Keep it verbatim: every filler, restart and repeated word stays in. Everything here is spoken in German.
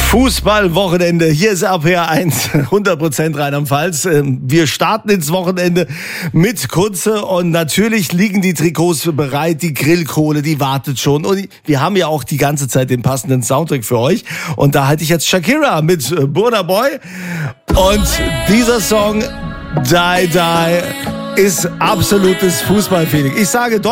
Fußballwochenende. Hier ist R P R eins, hundert Prozent Rheinland-Pfalz. Wir starten ins Wochenende mit Kunze und natürlich liegen die Trikots bereit, die Grillkohle, die wartet schon. Und wir haben ja auch die ganze Zeit den passenden Soundtrack für euch. Und da halte ich jetzt Shakira mit Burna Boy. Und dieser Song, Die Die, ist absolutes Fußballfeeling. Ich sage